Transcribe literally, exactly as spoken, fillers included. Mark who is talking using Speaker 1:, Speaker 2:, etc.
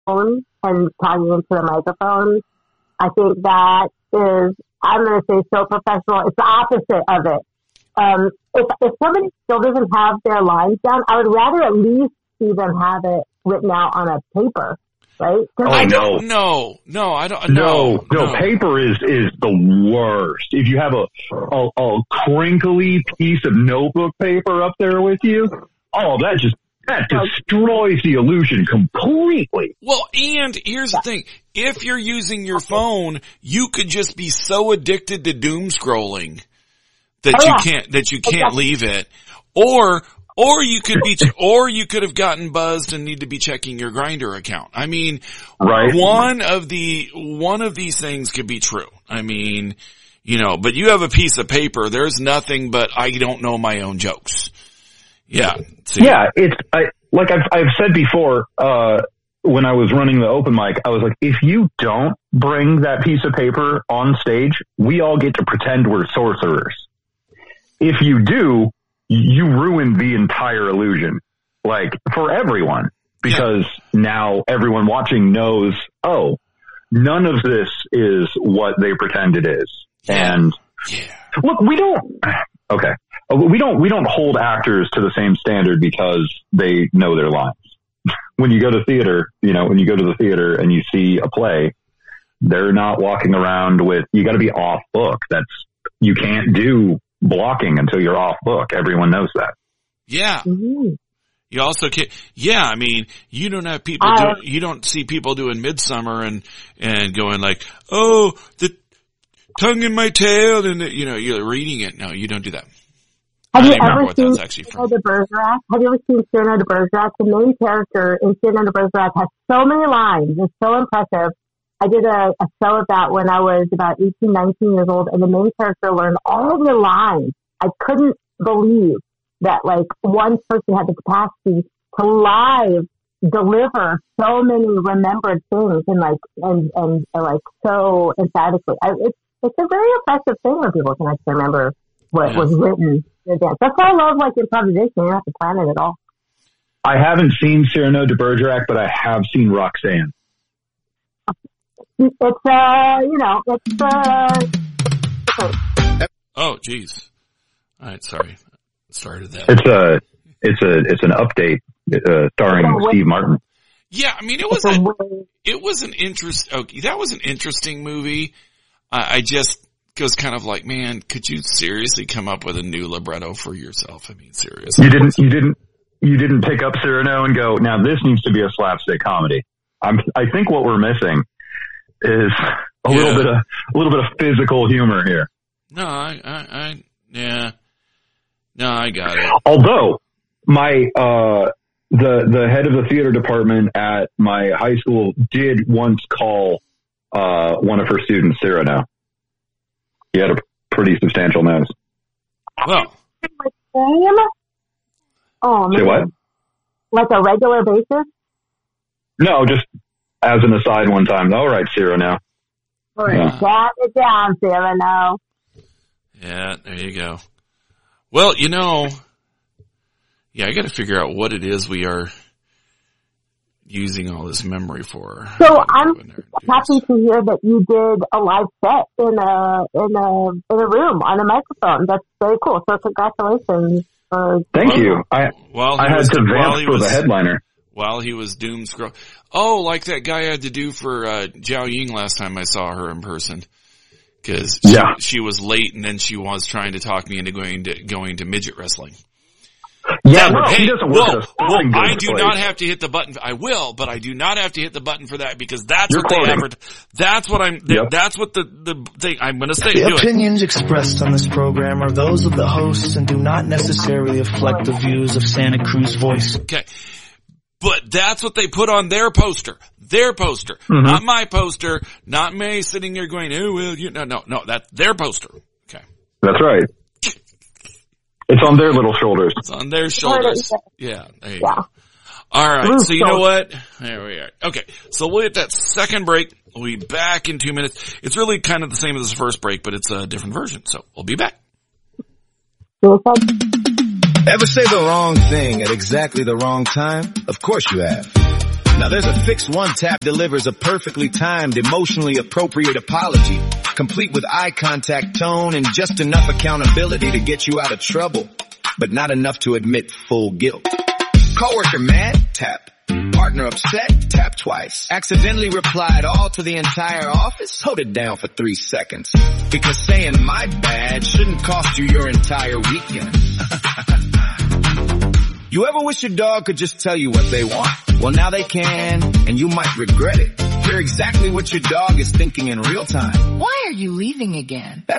Speaker 1: phone and talking into the microphone. I think that is, I'm going to say, so professional. It's the opposite of it. Um, if, if somebody still doesn't have their lines down, I would rather at least see them have it written out on a paper, right?
Speaker 2: Oh,
Speaker 3: I
Speaker 2: no.
Speaker 3: No, no, I don't.
Speaker 2: No,
Speaker 3: No,
Speaker 2: no, paper is, is the worst. If you have a, a, a crinkly piece of notebook paper up there with you, oh, that just, that destroys the illusion completely.
Speaker 3: Well, and here's the thing. If you're using your phone, you could just be so addicted to doom scrolling that
Speaker 1: Oh,
Speaker 3: you
Speaker 1: yeah.
Speaker 3: can't, that you can't leave it. Or, or you could be, or you could have gotten buzzed and need to be checking your Grindr account. I mean,
Speaker 2: Right.
Speaker 3: one of the, one of these things could be true. I mean, you know, but you have a piece of paper. There's nothing but I don't know my own jokes. Yeah. See?
Speaker 2: Yeah, it's, I, like I've, I've said before, uh, when I was running the open mic, I was like, if you don't bring that piece of paper on stage, we all get to pretend we're sorcerers. If you do, you ruin the entire illusion, like for everyone, because yeah. now everyone watching knows, oh, none of this is what they pretend it is.
Speaker 3: Yeah.
Speaker 2: And
Speaker 3: yeah.
Speaker 2: look, we don't, okay, we don't, we don't hold actors to the same standard because they know their lines. When you go to theater, you know, when you go to the theater and you see a play, they're not walking around with, you got to be off book. That's, you can't do blocking until you're off book. Everyone knows that.
Speaker 3: Yeah.
Speaker 1: Mm-hmm.
Speaker 3: You also can't, yeah, I mean, you don't have people
Speaker 1: Uh,
Speaker 3: do, you don't see people doing Midsummer and, and going like, oh, the tongue in my tail and, the, you know, you're reading it. No, you don't do that.
Speaker 1: Have
Speaker 3: I
Speaker 1: you
Speaker 3: don't remember
Speaker 1: ever
Speaker 3: what that was
Speaker 1: seen
Speaker 3: actually
Speaker 1: Cyrano
Speaker 3: from.
Speaker 1: de Bergerac? Have you ever seen Cyrano de Bergerac? The main character in Cyrano de Bergerac has so many lines. It's so impressive. I did a, a show of that when I was about eighteen, nineteen years old, and the main character learned all of the lines. I couldn't believe that, like, one person had the capacity to live deliver so many remembered things and, like, and, and, and like, so emphatically. I, it's, it's a very impressive thing when people can actually remember what
Speaker 3: Yeah.
Speaker 1: was written in advance. That's why I love, like, improvisation. You don't have to plan it at all.
Speaker 2: I haven't seen Cyrano de Bergerac, but I have seen Roxanne.
Speaker 1: It's, uh, you know, it's, uh,
Speaker 3: Oh, geez. All right. Sorry. Started that.
Speaker 2: It's a, it's a, it's an update, uh, starring
Speaker 1: Oh, what-
Speaker 2: Steve Martin.
Speaker 3: Yeah. I mean, it was,
Speaker 1: it's a
Speaker 3: a,
Speaker 1: way,
Speaker 3: it was an interest. Okay. That was an interesting movie. I, I just was kind of like, man, could you seriously come up with a new libretto for yourself? I mean, seriously.
Speaker 2: You didn't, you didn't, you didn't pick up Cyrano and go, now this needs to be a slapstick comedy. I'm, I think what we're missing is a
Speaker 3: Yeah.
Speaker 2: little bit of, a little bit of physical humor here.
Speaker 3: No, I, I, I, yeah. No, I got it.
Speaker 2: Although my, uh, the, the head of the theater department at my high school did once call, uh, one of her students Cyrano. He had a pretty substantial nose.
Speaker 3: Well,
Speaker 1: like, same? Oh, man.
Speaker 2: Say what?
Speaker 1: Like a regular basis?
Speaker 2: No, just as an aside one time. All right, Cyrano.
Speaker 1: All right,
Speaker 2: Yeah.
Speaker 1: got it down, Cyrano.
Speaker 3: yeah, there you go. Well, you know, yeah, I got to figure out what it is we are using all this memory for.
Speaker 1: So I'm happy to hear that you did a live set in a in a in a room on a microphone. That's very cool. So congratulations. For
Speaker 2: Thank you. I
Speaker 3: While
Speaker 2: I
Speaker 3: he
Speaker 2: had
Speaker 3: was-
Speaker 2: to
Speaker 3: while
Speaker 2: vamp
Speaker 3: he
Speaker 2: for
Speaker 3: was-
Speaker 2: the headliner.
Speaker 3: While he was doom scroll. Oh, like that guy I had to do for uh, Zhao Ying last time I saw her in person. Cause she,
Speaker 2: Yeah.
Speaker 3: she was late and then she was trying to talk me into going to, going to midget wrestling.
Speaker 2: Yeah,
Speaker 3: Now,
Speaker 2: well,
Speaker 3: hey,
Speaker 2: he doesn't work
Speaker 3: whoa,
Speaker 2: at a
Speaker 3: whoa,
Speaker 2: sporting
Speaker 3: I
Speaker 2: goods
Speaker 3: do
Speaker 2: place.
Speaker 3: not have to hit the button. I will, but I do not have to hit the button for that because that's
Speaker 2: You're
Speaker 3: what they
Speaker 2: quoting.
Speaker 3: advertise. That's what I'm,
Speaker 2: Yep.
Speaker 3: that's what the, the thing, I'm gonna say,
Speaker 4: The
Speaker 3: do it.
Speaker 4: opinions expressed on this program are those of the hosts and do not necessarily reflect the views of Santa Cruz Voice.
Speaker 3: Okay. But that's what they put on their poster. Their poster.
Speaker 2: Mm-hmm.
Speaker 3: Not my poster. Not me sitting there going, oh, well, you, no, no, no, that's their poster. Okay.
Speaker 2: That's right. It's on their little shoulders.
Speaker 3: It's on their shoulders. Yeah, there you
Speaker 1: Yeah.
Speaker 3: go. All right,
Speaker 1: Blue
Speaker 3: so you know
Speaker 1: shoulders.
Speaker 3: what? There we are. Okay, so we'll hit that second break. We'll be back in two minutes. It's really kind of the same as the first break, but it's a different version. So we'll be back.
Speaker 5: Ever say the wrong thing at exactly the wrong time? Of course you have. Now there's a fix one tap delivers a perfectly timed, emotionally appropriate apology, complete with eye contact, tone, and just enough accountability to get you out of trouble, but not enough to admit full guilt. Coworker mad? Tap. Partner upset? Tap twice. Accidentally replied all to the entire office? Hold it down for three seconds. Because saying my bad shouldn't cost you your entire weekend. You ever wish your dog could just tell you what they want? Well, now they can, and you might regret it. Hear exactly what your dog is thinking in real time.
Speaker 6: Why are you leaving again?
Speaker 5: That's